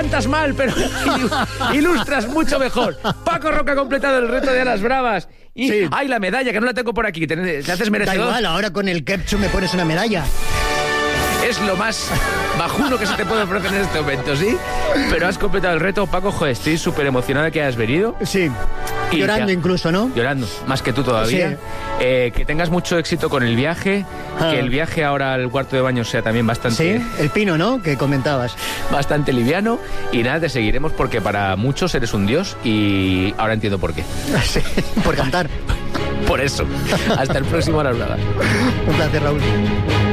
cantas mal, pero ilustras mucho mejor. Paco Roca ha completado el reto de Alas Bravas. Y, Sí. ¡ay, la medalla, que no la tengo por aquí! Te haces Da merecedor. igual, ahora con el ketchup me pones una medalla. Es lo más bajuno que se te puede ofrecer en este momento, ¿sí? Pero has completado el reto, Paco. Joder, estoy súper emocionada que hayas venido. Sí. Y Llorando que- incluso, ¿no? Llorando, más que tú todavía. Sí. Que tengas mucho éxito con el viaje. Ah. Que el viaje ahora al cuarto de baño sea también bastante, Sí, el pino, ¿no? Que comentabas. bastante liviano. Y nada, te seguiremos porque para muchos eres un dios. Y ahora entiendo por qué. Sí, por cantar. Por eso. Hasta el próximo Alas Bravas. Un placer, Raúl.